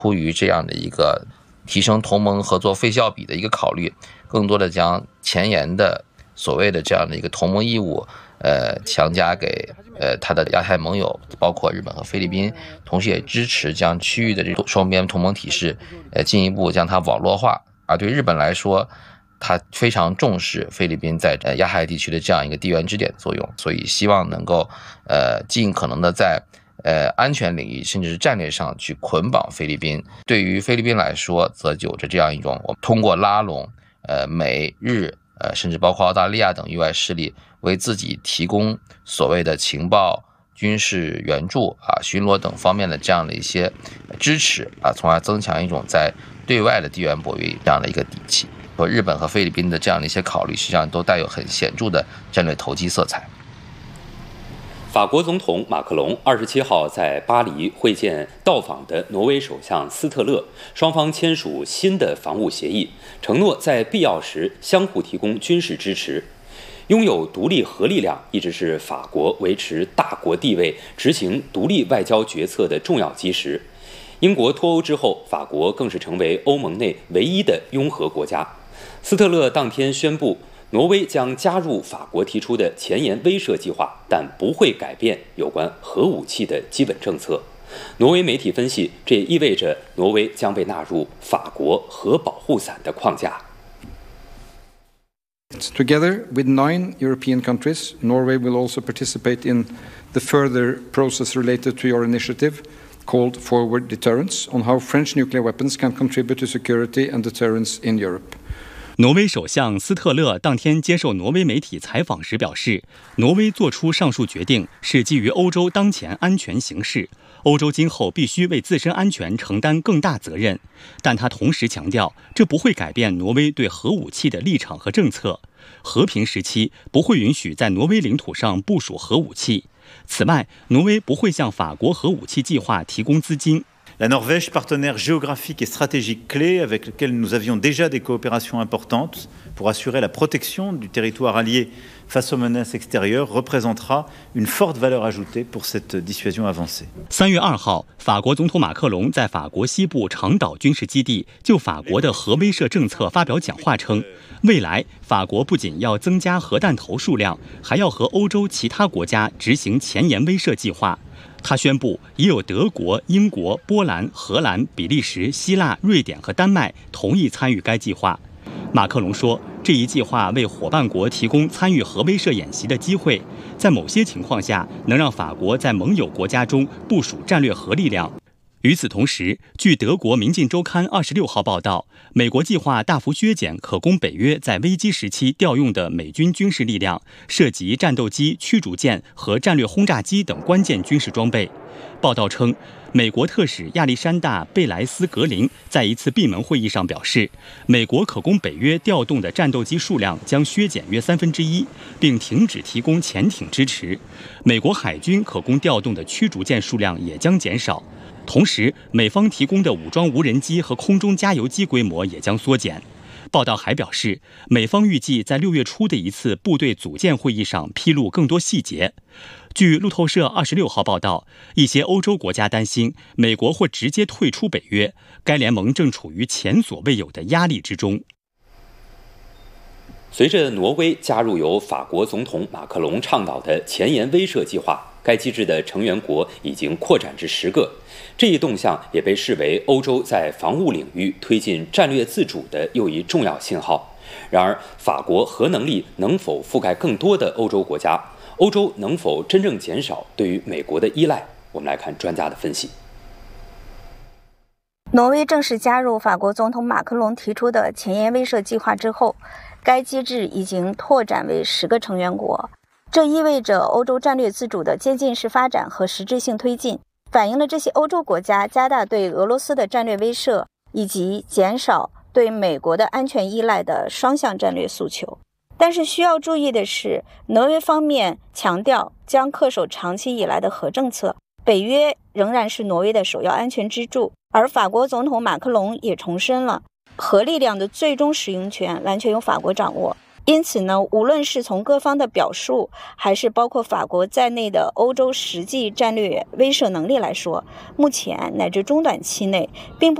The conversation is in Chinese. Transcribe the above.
出于这样的一个提升同盟合作费效比的一个考虑，更多的将前沿的所谓的这样的一个同盟义务强加给他的亚太盟友，包括日本和菲律宾，同时也支持将区域的这种双边同盟体系进一步将它网络化。而对日本来说，他非常重视菲律宾在亚太地区的这样一个地缘支点作用，所以希望能够尽可能的在安全领域甚至是战略上去捆绑菲律宾。对于菲律宾来说，则有着这样一种我们通过拉拢美日甚至包括澳大利亚等域外势力，为自己提供所谓的情报、军事援助巡逻等方面的这样的一些支持从而增强一种在对外的地缘博弈这样的一个底气。和日本和菲律宾的这样的一些考虑，实际上都带有很显著的战略投机色彩。 法国总统马克龙27号在巴黎会见到访的挪威首相斯特勒，双方签署新的防务协议，承诺在必要时相互提供军事支持。拥有独立核力量一直是法国维持大国地位、执行独立外交决策的重要基石。英国脱欧之后，法国更是成为欧盟内唯一的拥核国家。斯特勒当天宣布，挪威将加入法国提出的前沿威慑计划，但不会改变有关核武器的基本政策。挪威媒体分析，这也意味着挪威将被纳入法国核保护伞的框架。 Together with 9 European countries, Norway will also participate in the further process related to your initiative called Forward Deterrence on how French nuclear weapons can contribute to security and deterrence in Europe. 挪威首相斯特勒当天接受挪威媒体采访时表示，挪威做出上述决定是基于欧洲当前安全形势，欧洲今后必须为自身安全承担更大责任。但他同时强调，这不会改变挪威对核武器的立场和政策。和平时期不会允许在挪威领土上部署核武器。此外，挪威不会向法国核武器计划提供资金。 La Norvège, partenaire géographique et stratégique clé avec lequel nous avions déjà des coopérations importantes pour assurer la protection du territoire allié face aux menaces extérieures, représentera une forte valeur ajoutée pour cette dissuasion avancée. 3月2号，法国总统马克龙在法国西部长岛军事基地就法国的核威慑政策发表讲话称，未来法国不仅要增加核弹头数量，还要和欧洲其他国家执行前沿威慑计划。他宣布，已有德国、英国、波兰、荷兰、比利时、希腊、瑞典和丹麦同意参与该计划。马克龙说，这一计划为伙伴国提供参与核威慑演习的机会，在某些情况下能让法国在盟友国家中部署战略核力量。与此同时，据德国《民进周刊》26号报道，美国计划大幅削减可供北约在危机时期调用的美军军事力量，涉及战斗机、驱逐舰和战略轰炸机等关键军事装备。报道称，美国特使亚历山大·贝莱斯格林在一次闭门会议上表示，美国可供北约调动的战斗机数量将削减约1/3，并停止提供潜艇支持。美国海军可供调动的驱逐舰数量也将减少。同时，美方提供的武装无人机和空中加油机规模也将缩减。报道还表示，美方预计在6月初的一次部队组建会议上披露更多细节。据路透社26号报道，一些欧洲国家担心美国或直接退出北约，该联盟正处于前所未有的压力之中。 随着挪威加入由法国总统马克龙倡导的前沿威慑计划，该机制的成员国已经扩展至10个。这一动向也被视为欧洲在防务领域推进战略自主的又一重要信号。然而，法国核能力能否覆盖更多的欧洲国家？欧洲能否真正减少对于美国的依赖？我们来看专家的分析。 挪威正式加入法国总统马克龙提出的前沿威慑计划之后，该机制已经拓展为10个成员国。这意味着欧洲战略自主的渐进式发展和实质性推进，反映了这些欧洲国家加大对俄罗斯的战略威慑以及减少对美国的安全依赖的双向战略诉求。但是需要注意的是，挪威方面强调将恪守长期以来的核政策，北约仍然是挪威的首要安全支柱，而法国总统马克龙也重申了核力量的最终使用权完全由法国掌握。 因此呢，无论是从各方的表述，还是包括法国在内的欧洲实际战略威慑能力来说，目前乃至中短期内并不